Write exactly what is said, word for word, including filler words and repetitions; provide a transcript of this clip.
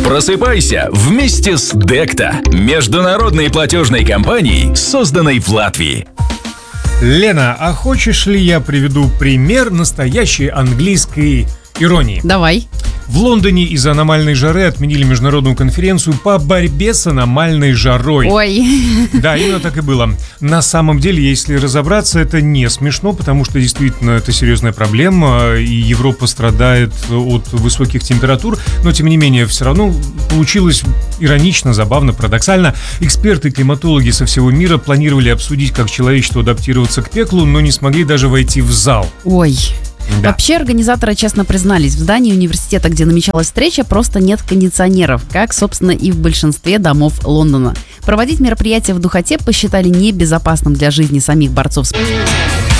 Просыпайся вместе с Декта, международной платежной компанией, созданной в Латвии. Лена, а хочешь ли я приведу пример настоящей английской иронии? Давай. В Лондоне из-за аномальной жары отменили международную конференцию по борьбе с аномальной жарой. Ой. Да, именно так и было. На самом деле, если разобраться, это не смешно, потому что действительно это серьезная проблема, и Европа страдает от высоких температур, но тем не менее все равно получилось иронично, забавно, парадоксально. Эксперты, климатологи со всего мира планировали обсудить, как человечество адаптироваться к пеклу, но не смогли даже войти в зал. Ой. Да. Вообще организаторы честно признались, в здании университета, где намечалась встреча, просто нет кондиционеров, как, собственно, и в большинстве домов Лондона. Проводить мероприятие в духоте посчитали небезопасным для жизни самих борцов с